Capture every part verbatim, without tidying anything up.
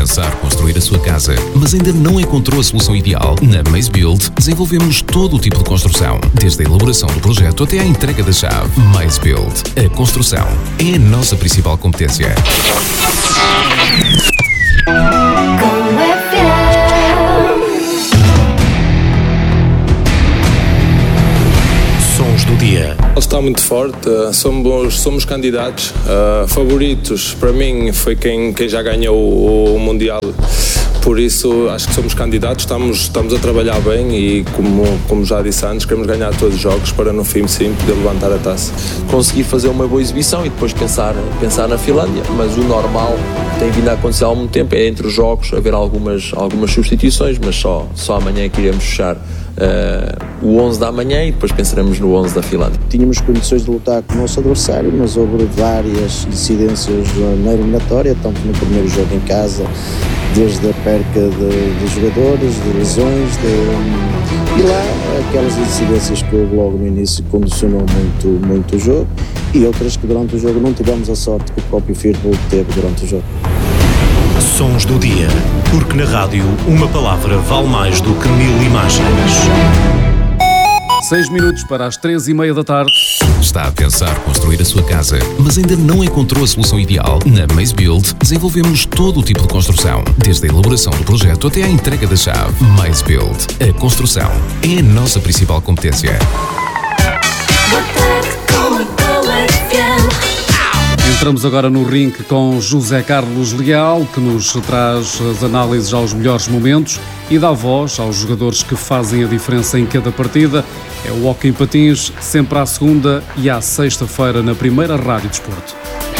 pensar construir a sua casa, mas ainda não encontrou a solução ideal? Na Maze Build, desenvolvemos todo o tipo de construção, desde a elaboração do projeto até à entrega da chave. Maze Build. A construção é a nossa principal competência. Sons do dia. Está muito forte, somos, somos candidatos, uh, favoritos, para mim foi quem, quem já ganhou o, o Mundial, por isso acho que somos candidatos, estamos, estamos a trabalhar bem e como, como já disse antes, queremos ganhar todos os jogos para no fim sim poder levantar a taça. Conseguir fazer uma boa exibição e depois pensar, pensar na Finlândia, mas o normal tem vindo a acontecer há algum tempo, é entre os jogos haver algumas, algumas substituições, mas só, só amanhã é que iremos fechar uh, o onze da manhã e depois pensaremos no onze da Finlândia. Tínhamos condições de lutar com o nosso adversário, mas houve várias incidências na eliminatória, tanto no primeiro jogo em casa, desde a perca de, de jogadores, de lesões, de, e lá aquelas incidências que houve logo no início condicionou muito, muito o jogo, e outras que durante o jogo não tivemos a sorte que o próprio Firpo teve durante o jogo. Sons do dia, porque na rádio uma palavra vale mais do que mil imagens. Seis minutos para as três e meia da tarde. Está a pensar construir a sua casa, mas ainda não encontrou a solução ideal? Na Maze Build, desenvolvemos todo o tipo de construção, desde a elaboração do projeto até à entrega da chave. Maze Build. A construção é a nossa principal competência. Entramos agora no ringue com José Carlos Leal, que nos traz as análises aos melhores momentos e dá voz aos jogadores que fazem a diferença em cada partida. É o Hóquei em Patins, sempre à segunda e à sexta-feira na primeira Rádio Desporto.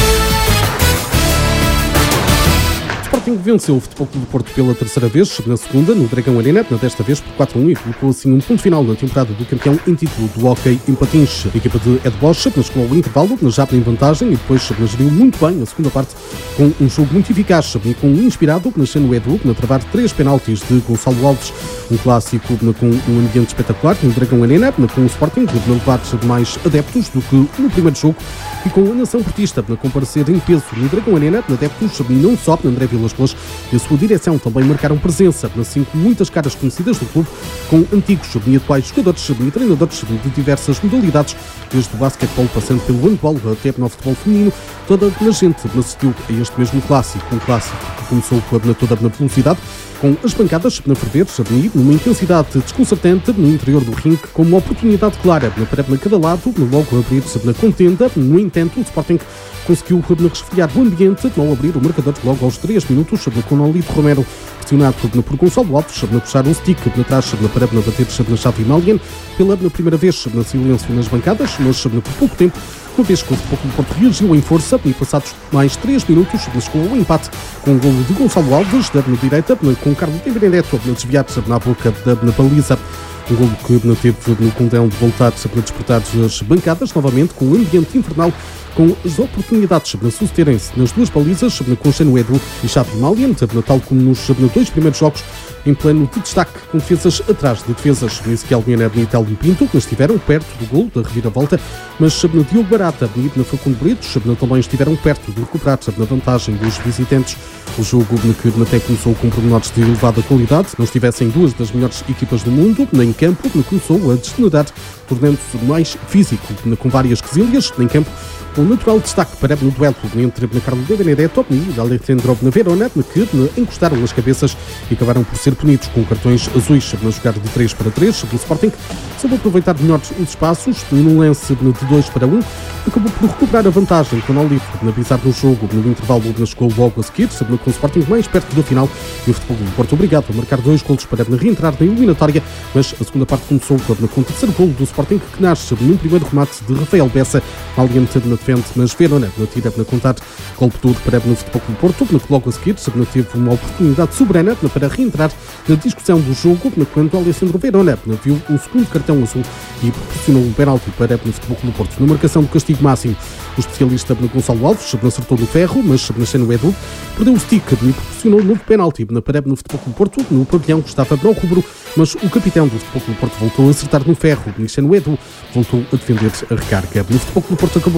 O Sporting venceu o Futebol Clube do Porto pela terceira vez, na segunda, no Dragão Arena, desta vez por quatro a um, e colocou assim um ponto final na temporada do campeão em título do Hóquei em Patins. A equipa de Ed Bosch chegou ao intervalo, já em vantagem, e depois geriu muito bem a segunda parte com um jogo muito eficaz e com um inspirado, nascendo Edu, na travar três penaltis de Gonçalo Alves, um clássico com um ambiente espetacular no Dragão Arena, com o Sporting na levar mais adeptos do que no primeiro jogo, e com a nação portista na comparecer em peso no Dragão Arena, adeptos não só na André Vilas Boas e a sua direção também marcaram presença, assim como muitas caras conhecidas do clube, com antigos e atuais jogadores e treinadores de diversas modalidades, desde o basquetebol passando pelo handball até no futebol feminino. Toda a gente assistiu a este mesmo clássico, um clássico que começou na toda na velocidade, com as bancadas na ferver, numa intensidade desconcertante no interior do ringue, com uma oportunidade clara para cada lado, logo abrir-se na contenda. No entanto, o Sporting conseguiu resfriar o ambiente ao abrir o marcador logo aos três minutos, com Nolito Romero pressionado por Gonçalo Alves, a puxar um stick atrás para bater na chave Malian pela primeira vez na silêncio nas bancadas, mas por pouco tempo, uma vez que o Futebol Clube do Porto reagiu em força e passados mais três minutos chegou ao empate com o golo de Gonçalo Alves da direita, com Carlos de Benedetto a desviar na boca da baliza. Um golo que teve no condão de voltar a disputar as bancadas novamente, com o ambiente infernal, com as oportunidades de sucederem-se nas duas balizas, com Xeno Edu e Xavi Malian, tal como nos dois primeiros jogos, em plano de destaque, com defesas atrás de defesas. Ezequiel Mianer e Telmo Pinto, que estiveram perto do golo da reviravolta, mas Diogo Barata e Ibn Facundo Brito também estiveram perto de recuperar na vantagem dos visitantes. O jogo que até começou com pormenores de elevada qualidade, não estivessem duas das melhores equipas do mundo, nem campo, começou a degenerar, tornando-se mais físico, com várias quesilhas em campo, com natural destaque para o duelo entre Carlos de Benedetto e Alessandro Verona, que encostaram as cabeças e acabaram por ser punidos com cartões azuis na jogada de três para três. O Sporting soube aproveitar melhor os espaços e num lance de dois para um acabou por recuperar a vantagem com o Nolito na pisar no jogo. No intervalo chegou logo a seguir, com o Sporting mais perto do final e o Futebol do Porto obrigado a marcar dois golos para reentrar na eliminatória, mas a segunda parte começou com o terceiro golo do Sporting, que nasce num primeiro remate de Rafael Bessa, alguém na defende, mas Verona na tira na contar golpe duro para no Futebol do Porto, que logo a seguir teve uma oportunidade soberana para reentrar na discussão do jogo, quando Alessandro Verona viu um segundo cartão azul e proporcionou um penalti para no Futebol do Porto. Na marcação do castigo máximo, o especialista Gonçalo Alves acertou no ferro, mas nascendo Edu perdeu o stick e proporcionou um novo penalti para no Futebol do Porto. No pavilhão estava no rubro, mas o capitão do Futebol do Porto voltou a acertar no ferro. Nascendo Edu voltou a defender a recarga. No Futebol do Porto acabou por não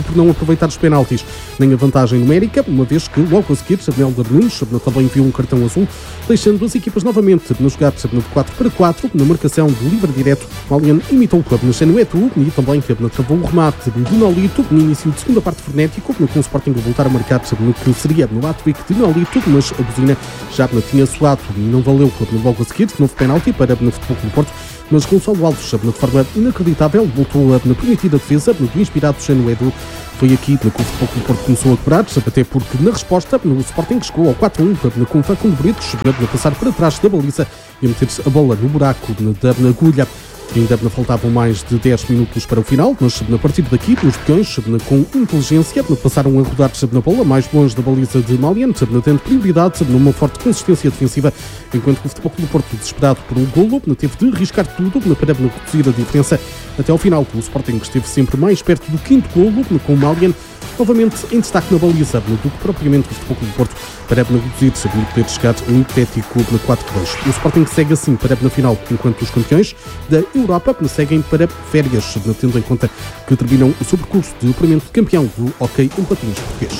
aproveitar os penaltis nem a vantagem numérica, uma vez que logo a seguir Helder Nunes também viu um cartão azul, deixando as equipas novamente a jogar de quatro para quatro, na marcação de livre direto. O Malian imitou o clube no Etu e também travou o remate de Nolito no início de segunda parte frenético, com o Sporting a voltar a marcar no que seria no hat-trick de Nolito, mas a buzina já tinha soado e não valeu logo a seguir. Novo penalti para o Futebol Clube do Porto, mas Gonçalo Alves, de forma inacreditável, voltou na prometida defesa do inspirado Etu. Foi aqui que o Futebol Clube do Porto começou a quebrar, até porque na resposta o Sporting chegou ao quatro a um com Facundo Brito, a passar para trás da baliza e a meter-se a bola no buraco da agulha. Ainda faltavam mais de dez minutos para o final, mas a partir daqui os peões, com inteligência, passaram a rodar na bola mais longe da baliza de Malian, tendo prioridade numa forte consistência defensiva, enquanto que o Futebol Clube do Porto, desesperado por um golo, teve de arriscar tudo para reduzir a diferença até ao final. O Sporting esteve sempre mais perto do quinto golo, com o Malian novamente em destaque na baliza, do que propriamente o Futebol Clube do Porto, para reduzir-se e poder chegar um hipotético na quatro a dois. O Sporting segue assim para na final, enquanto os campeões da Europa seguem para férias, tendo em conta que terminam o seu percurso de apuramento de campeão do hóquei em patins português.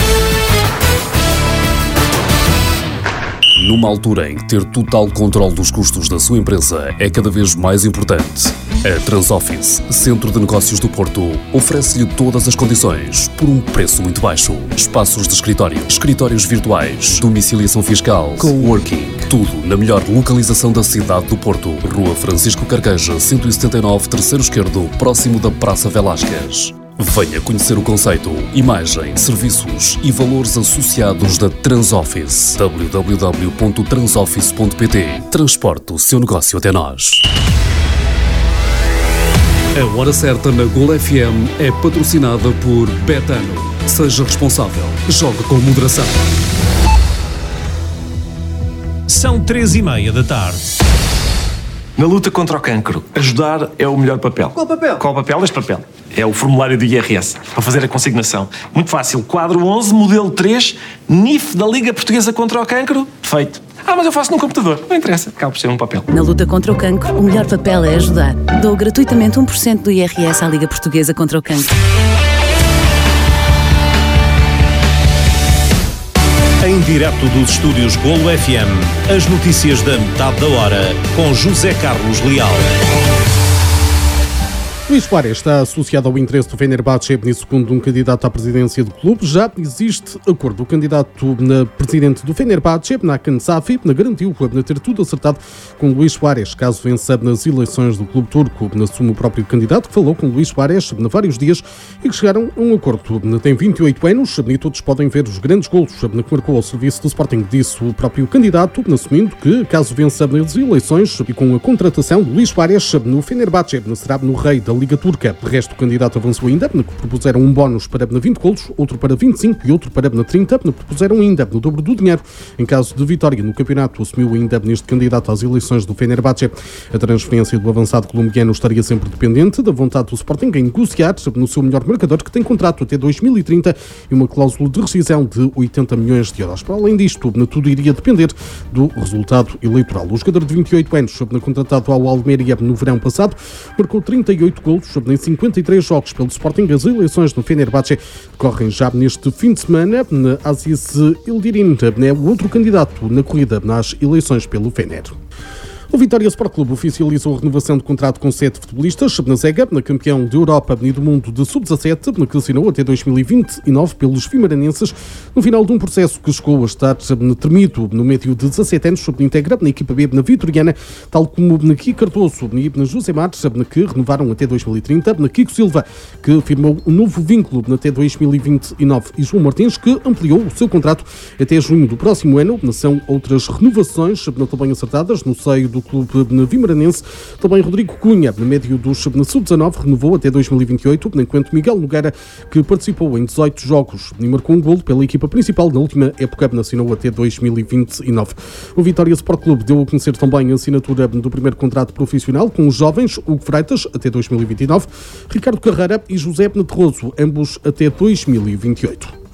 Numa altura em que ter total controle dos custos da sua empresa é cada vez mais importante, a Transoffice, Centro de Negócios do Porto, oferece-lhe todas as condições por um preço muito baixo. Espaços de escritório, escritórios virtuais, domiciliação fiscal, coworking, tudo na melhor localização da cidade do Porto. Rua Francisco Carqueja, cento e setenta e nove, terceiro esquerdo, próximo da Praça Velásquez. Venha conhecer o conceito, imagem, serviços e valores associados da Transoffice. w w w ponto transoffice ponto p t. Transporte o seu negócio até nós. A Hora Certa na Gol F M é patrocinada por Betano. Seja responsável. Jogue com moderação. São três e meia da tarde. Na luta contra o cancro, ajudar é o melhor papel. Qual papel? Qual papel? Este papel. É o formulário do I R S, para fazer a consignação. Muito fácil. Quadro onze, modelo três, N I F da Liga Portuguesa contra o Cancro. Feito. Ah, mas eu faço num computador. Não interessa. Acaba por ser um papel. Na luta contra o cancro, o melhor papel é ajudar. Dou gratuitamente um por cento do I R S à Liga Portuguesa contra o Cancro. Em direto dos estúdios Golo F M, as notícias da metade da hora, com José Carlos Leal. Luís Suárez está associado ao interesse do Fenerbahçe e, segundo um candidato à presidência do clube, já existe acordo. O candidato na presidente do Fenerbahçe, Nakan Safi, garantiu ter tudo acertado com Luís Suárez, caso vença nas eleições do clube turco. Assume o próprio candidato, que falou com Luís Suárez há vários dias e que chegaram a um acordo. Tem vinte e oito anos e todos podem ver os grandes golos que marcou ao serviço do Sporting, disse o próprio candidato, assumindo que, caso vença nas eleições e com a contratação de Luís Suárez, no Fenerbahçe será no rei da Liga Turca. De resto, o candidato avançou ainda, que propuseram um bónus para vinte golos, outro para vinte e cinco e outro para trinta, que propuseram ainda no dobro do dinheiro em caso de vitória no campeonato. Assumiu ainda neste candidato às eleições do Fenerbahçe. A transferência do avançado colombiano estaria sempre dependente da vontade do Sporting em negociar no seu melhor marcador, que tem contrato até dois mil e trinta e uma cláusula de rescisão de oitenta milhões de euros. Para além disto, tudo iria depender do resultado eleitoral. O jogador de vinte e oito anos, contratado ao Almeria no verão passado, marcou trinta e oito golos em cinquenta e três jogos pelo Sporting. As eleições no Fenerbahçe decorrem já neste fim de semana. Aziz Yildirim é o outro candidato na corrida nas eleições pelo Fener. O Vitória Sport Clube oficializou a renovação de contrato com sete futebolistas na Zega, na campeão de Europa e do mundo de sub dezassete, que assinou até dois mil e vinte e nove pelos vimaranenses, no final de um processo que chegou a estar termido no médio de dezassete anos, integra na equipa B na Vitoriana, tal como na Kiko Cardoso e na José Matos, que renovaram até dois mil e trinta, na Kiko Silva, que firmou um novo vínculo até dois mil e vinte e nove, e João Martins, que ampliou o seu contrato até junho do próximo ano. São outras renovações também acertadas no seio do clube vimaranense. Também Rodrigo Cunha, no médio dos sub dezanove, renovou até dois mil e vinte e oito, enquanto Miguel Nogueira, que participou em dezoito jogos e marcou um golo pela equipa principal na última época, assinou até dois mil e vinte e nove. O Vitória Sport Clube deu a conhecer também a assinatura do primeiro contrato profissional com os jovens Hugo Freitas até dois mil e vinte e nove, Ricardo Carreira e José Neterroso, ambos até dois mil e vinte e oito.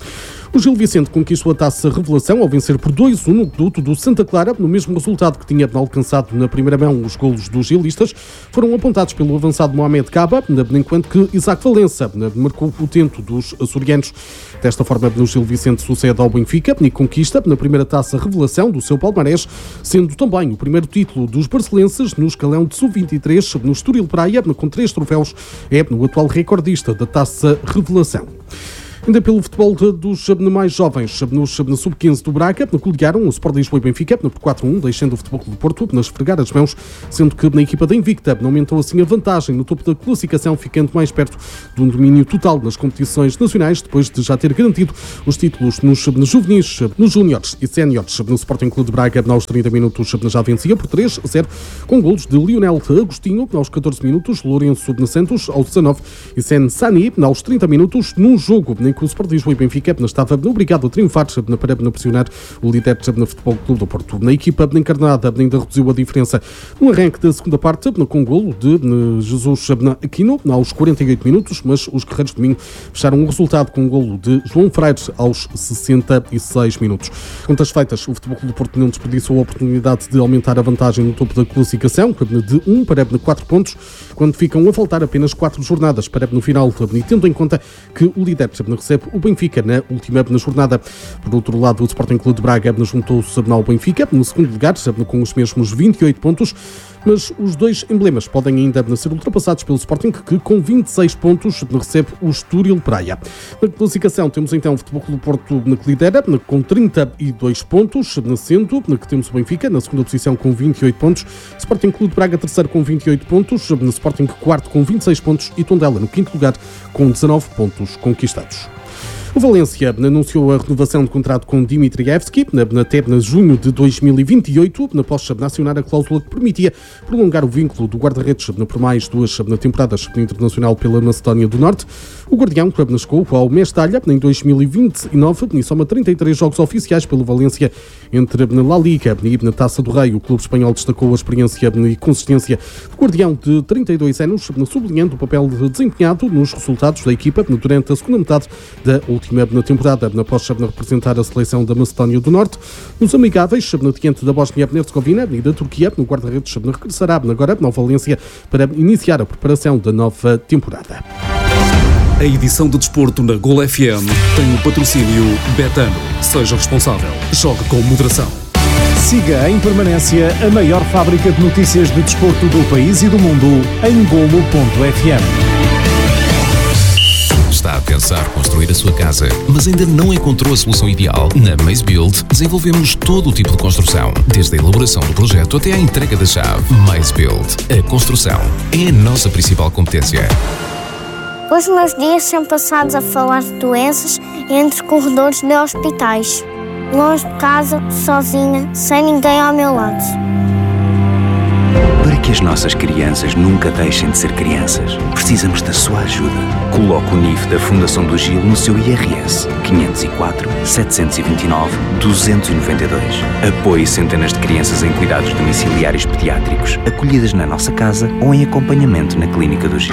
O Gil Vicente conquistou a Taça Revelação ao vencer por dois a um no reduto do Santa Clara, no mesmo resultado que tinha alcançado na primeira mão. Os golos dos gilistas foram apontados pelo avançado Mohamed Caba, enquanto que Isaac Valença marcou o tento dos açorianos. Desta forma, o Gil Vicente sucede ao Benfica e conquista na primeira Taça Revelação do seu palmarés, sendo também o primeiro título dos barcelenses no escalão de sub vinte e três no Estoril Praia, com três troféus, é o atual recordista da Taça Revelação. Ainda pelo futebol dos mais jovens, no sub quinze do Braga, coligaram o Sport Lisboa e Benfica por quatro a um, deixando o Futebol Clube do Porto nas esfregar as mãos, sendo que na equipa da Invicta aumentou assim a vantagem no topo da classificação, ficando mais perto de um domínio total nas competições nacionais, depois de já ter garantido os títulos nos, nos juvenis, nos júniores e séniores. No Sporting Clube de Braga, aos trinta minutos, já vencia por três a zero, com golos de Lionel Agostinho aos catorze minutos, Lourenço Santos aos dezanove e Sen Sani aos trinta minutos, num jogo em que o Sport Lisboa e Benfica estava obrigado a triunfar para pressionar o líder no Futebol Clube do Porto. Na equipa encarnada ainda reduziu a diferença no arranque da segunda parte, com o golo de Jesus Aquino aos quarenta e oito minutos, mas os guerreiros de Minho fecharam o resultado com o golo de João Freire aos sessenta e seis minutos. Contas feitas, o Futebol Clube do Porto não desperdiçou a oportunidade de aumentar a vantagem no topo da classificação, de um para quatro pontos, quando ficam a faltar apenas quatro jornadas para no final, e tendo em conta que o líder recebe o Benfica na última na jornada. Por outro lado, o Sporting Clube de Braga juntou-se ao Benfica no segundo lugar, com os mesmos vinte e oito pontos, mas os dois emblemas podem ainda ser ultrapassados pelo Sporting, que com vinte e seis pontos recebe o Estoril Praia. Na classificação temos então o Futebol Clube do Porto que lidera com trinta e dois pontos, sendo que temos o Benfica na segunda posição com vinte e oito pontos, Sporting Clube de Braga terceiro com vinte e oito pontos, Sporting quarto com vinte e seis pontos e Tondela no quinto lugar com dezanove pontos conquistados. O Valência anunciou a renovação de contrato com Dimitrievski até junho de dois mil e vinte e oito, após acionar a cláusula que permitia prolongar o vínculo do guarda-redes por mais duas temporadas internacional pela Macedónia do Norte. O guardião chegou ao Mestalha em dois mil e vinte e nove e soma trinta e três jogos oficiais pelo Valência entre a La Liga e na Taça do Rei. O clube espanhol destacou a experiência e consistência do guardião de trinta e dois anos, sublinhando o papel desempenhado nos resultados da equipa durante a segunda metade da última na temporada, após representar a seleção da Macedónia do Norte. Nos amigáveis, diante da Bósnia-Herzegovina e da Turquia, no guarda-redes regressará agora ao Valência para iniciar a preparação da nova temporada. A edição de desporto na Gol F M tem o patrocínio Betano. Seja responsável. Jogue com moderação. Siga em permanência a maior fábrica de notícias de desporto do país e do mundo em golo ponto f m. Está a pensar construir a sua casa, mas ainda não encontrou a solução ideal? Na Maze Build desenvolvemos todo o tipo de construção, desde a elaboração do projeto até à entrega da chave. Maze Build. A construção é a nossa principal competência. Os meus dias são passados a falar de doenças entre corredores de hospitais. Longe de casa, sozinha, sem ninguém ao meu lado. Para que as nossas crianças nunca deixem de ser crianças, precisamos da sua ajuda. Coloque o N I F da Fundação do Gil no seu I R S quinhentos e quatro, setecentos e vinte e nove, duzentos e noventa e dois. Apoie centenas de crianças em cuidados domiciliários pediátricos, acolhidas na nossa casa ou em acompanhamento na Clínica do Gil.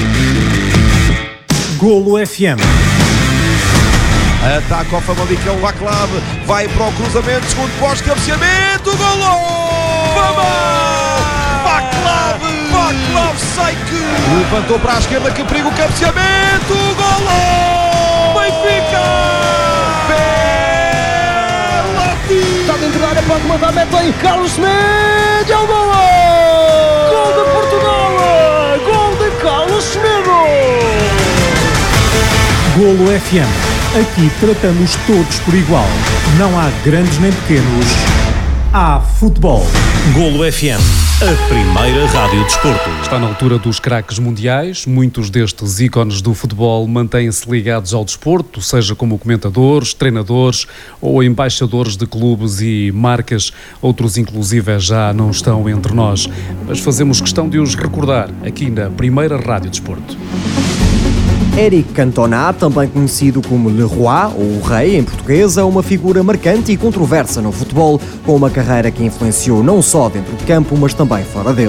Golo F M. Ataca ao Famalicão, o Aclave vai para o cruzamento, segundo posto, cabeceamento, golo! Vamos! Aclave! Aclave sai que levantou para a esquerda, que perigo, cabeceamento, golo! Benfica! Penalti! Está dentro da área, pode mandar, mete aí, Carlos Semedo, é o golo! Gol de Portugal! Gol de Carlos Semedo! Golo F M. Aqui tratamos todos por igual. Não há grandes nem pequenos. Há futebol. Golo F M, a primeira rádio de desporto. Está na altura dos craques mundiais. Muitos destes ícones do futebol mantêm-se ligados ao desporto, seja como comentadores, treinadores ou embaixadores de clubes e marcas. Outros, inclusive, já não estão entre nós. Mas fazemos questão de os recordar aqui na primeira rádio de desporto. Eric Cantona, também conhecido como Le Roi, ou o Rei em português, é uma figura marcante e controversa no futebol, com uma carreira que influenciou não só dentro de campo, mas também fora dele.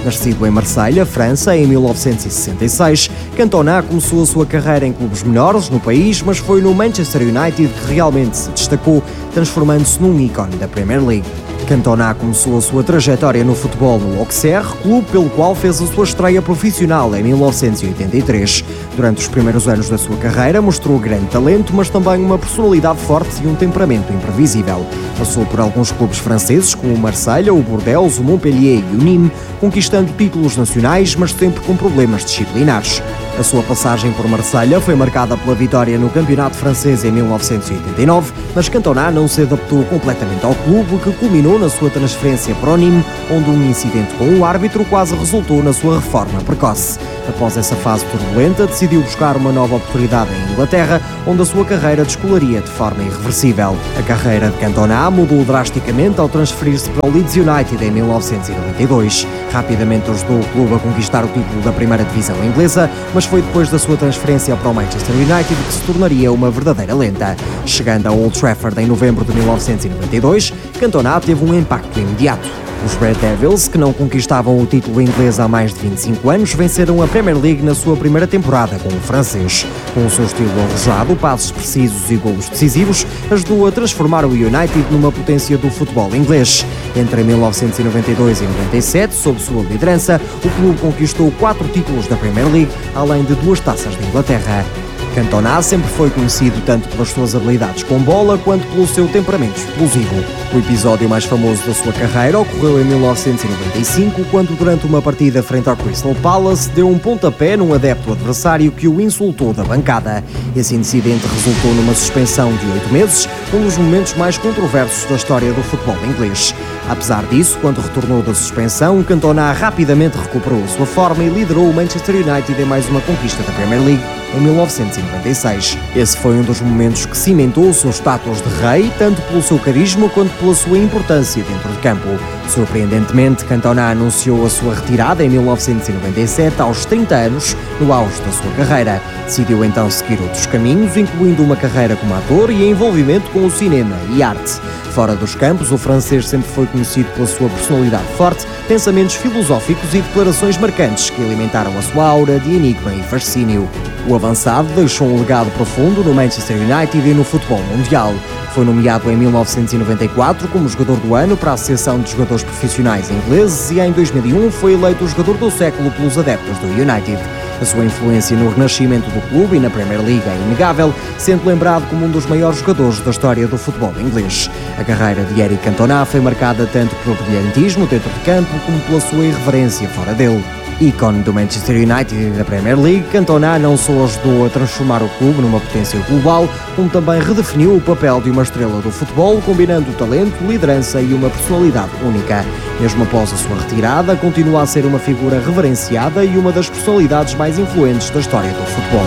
Nascido em Marselha, França, em mil novecentos e sessenta e seis, Cantona começou a sua carreira em clubes menores no país, mas foi no Manchester United que realmente se destacou, transformando-se num ícone da Premier League. Cantona começou a sua trajetória no futebol no Auxerre, clube pelo qual fez a sua estreia profissional em mil novecentos e oitenta e três. Durante os primeiros anos da sua carreira mostrou grande talento, mas também uma personalidade forte e um temperamento imprevisível. Passou por alguns clubes franceses como o Marselha, o Bordeaux, o Montpellier e o Nîmes, conquistando títulos nacionais, mas sempre com problemas disciplinares. A sua passagem por Marselha foi marcada pela vitória no campeonato francês em mil novecentos e oitenta e nove, mas Cantona não se adaptou completamente ao clube, que culminou na sua transferência para o Nîmes, onde um incidente com o árbitro quase resultou na sua reforma precoce. Após essa fase turbulenta, decidiu buscar uma nova oportunidade em Inglaterra, onde a sua carreira descolaria de forma irreversível. A carreira de Cantona mudou drasticamente ao transferir-se para o Leeds United em mil novecentos e noventa e dois. Rapidamente ajudou o clube a conquistar o título da primeira divisão inglesa, mas foi depois da sua transferência para o Manchester United que se tornaria uma verdadeira lenda. Chegando a Old Trafford em novembro de mil novecentos e noventa e dois, Cantona teve um impacto imediato. Os Red Devils, que não conquistavam o título inglês há mais de vinte e cinco anos, venceram a Premier League na sua primeira temporada com o francês. Com o seu estilo arrojado, passos precisos e golos decisivos, ajudou a transformar o United numa potência do futebol inglês. Entre mil novecentos e noventa e dois e noventa e sete, sob sua liderança, o clube conquistou quatro títulos da Premier League, além de duas taças de Inglaterra. Cantona sempre foi conhecido tanto pelas suas habilidades com bola quanto pelo seu temperamento explosivo. O episódio mais famoso da sua carreira ocorreu em mil novecentos e noventa e cinco, quando durante uma partida frente ao Crystal Palace deu um pontapé num adepto adversário que o insultou da bancada. Esse incidente resultou numa suspensão de oito meses, um dos momentos mais controversos da história do futebol inglês. Apesar disso, quando retornou da suspensão, Cantona rapidamente recuperou a sua forma e liderou o Manchester United em mais uma conquista da Premier League em mil novecentos e noventa e seis. Esse foi um dos momentos que cimentou o seu status de rei, tanto pelo seu carisma quanto pela sua importância dentro de campo. Surpreendentemente, Cantona anunciou a sua retirada em mil novecentos e noventa e sete, aos trinta anos, no auge da sua carreira. Decidiu então seguir outros caminhos, incluindo uma carreira como ator e envolvimento com o cinema e arte. Fora dos campos, o francês sempre foi conhecido pela sua personalidade forte, pensamentos filosóficos e declarações marcantes que alimentaram a sua aura de enigma e fascínio. O avançado deixou um legado profundo no Manchester United e no futebol mundial. Foi nomeado em mil novecentos e noventa e quatro como jogador do ano para a Associação de Jogadores Profissionais Ingleses e em dois mil e um foi eleito o jogador do século pelos adeptos do United. A sua influência no renascimento do clube e na Premier League é inegável, sendo lembrado como um dos maiores jogadores da história do futebol inglês. A carreira de Eric Cantona foi marcada tanto pelo brilhantismo dentro de campo como pela sua irreverência fora dele. Ícone do Manchester United e da Premier League, Cantona não só ajudou a transformar o clube numa potência global, como também redefiniu o papel de uma estrela do futebol, combinando talento, liderança e uma personalidade única. Mesmo após a sua retirada, continua a ser uma figura reverenciada e uma das personalidades mais influentes da história do futebol.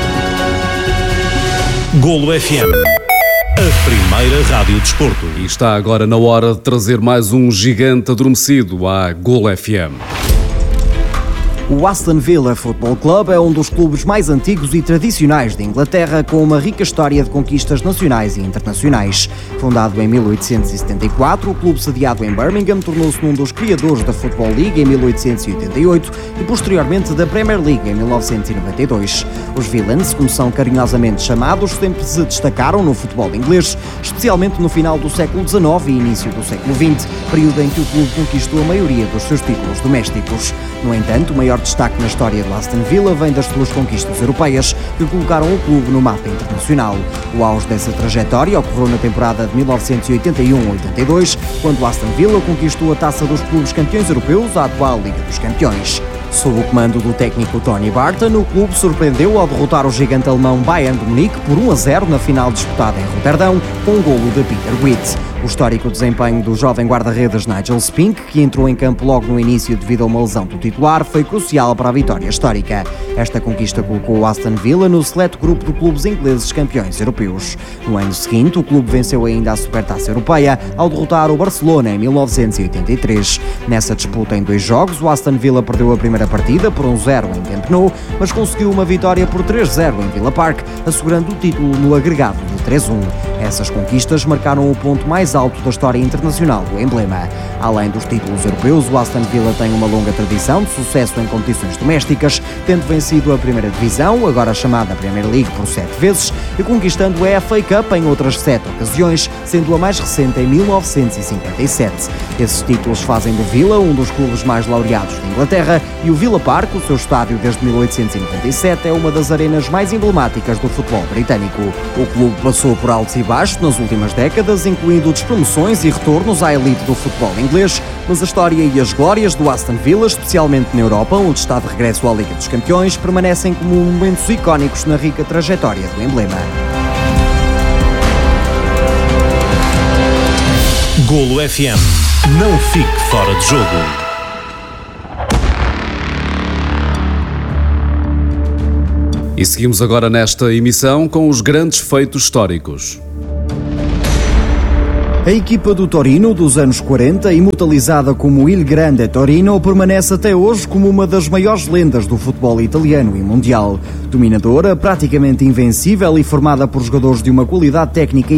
Golo F M, a primeira rádio desporto. E está agora na hora de trazer mais um gigante adormecido à Golo F M. O Aston Villa Football Club é um dos clubes mais antigos e tradicionais de Inglaterra, com uma rica história de conquistas nacionais e internacionais. Fundado em mil oitocentos e setenta e quatro, o clube sediado em Birmingham tornou-se um dos criadores da Football League em mil oitocentos e oitenta e oito e posteriormente da Premier League em mil novecentos e noventa e dois. Os Villains, como são carinhosamente chamados, sempre se destacaram no futebol inglês, especialmente no final do século dezenove e início do século vinte, período em que o clube conquistou a maioria dos seus títulos domésticos. No entanto, o maior destaque na história do Aston Villa vem das suas conquistas europeias, que colocaram o clube no mapa internacional. O auge dessa trajetória ocorreu na temporada de mil novecentos e oitenta e um a oitenta e dois, quando o Aston Villa conquistou a taça dos clubes campeões europeus, a atual Liga dos Campeões. Sob o comando do técnico Tony Barton, o clube surpreendeu ao derrotar o gigante alemão Bayern de Munique por um a zero na final disputada em Roterdão, com um golo de Peter Witt. O histórico desempenho do jovem guarda-redes Nigel Spink, que entrou em campo logo no início devido a uma lesão do titular, foi crucial para a vitória histórica. Esta conquista colocou o Aston Villa no seleto grupo de clubes ingleses campeões europeus. No ano seguinte, o clube venceu ainda a Supertaça Europeia ao derrotar o Barcelona em mil novecentos e oitenta e três. Nessa disputa em dois jogos, o Aston Villa perdeu a primeira partida por um zero em Camp Nou, mas conseguiu uma vitória por três a zero em Villa Park, assegurando o título no agregado do três a um. Essas conquistas marcaram o ponto mais alto da história internacional do emblema. Além dos títulos europeus, o Aston Villa tem uma longa tradição de sucesso em competições domésticas, tendo vencido a primeira divisão, agora chamada Premier League, por sete vezes, e conquistando a F A Cup em outras sete ocasiões, sendo a mais recente em mil novecentos e cinquenta e sete. Esses títulos fazem do Villa um dos clubes mais laureados da Inglaterra, e o Villa Park, o seu estádio desde mil oitocentos e noventa e sete, é uma das arenas mais emblemáticas do futebol britânico. O clube passou por altos e baixos nas últimas décadas, incluindo despromoções e retornos à elite do futebol inglês, mas a história e as glórias do Aston Villa, especialmente na Europa, onde está de regresso à Liga dos Campeões, permanecem como momentos icónicos na rica trajetória do emblema. Golo F M. Não fique fora de jogo. E seguimos agora nesta emissão com os grandes feitos históricos. A equipa do Torino dos anos quarenta, imortalizada como Il Grande Torino, permanece até hoje como uma das maiores lendas do futebol italiano e mundial. Dominadora, praticamente invencível e formada por jogadores de uma qualidade técnica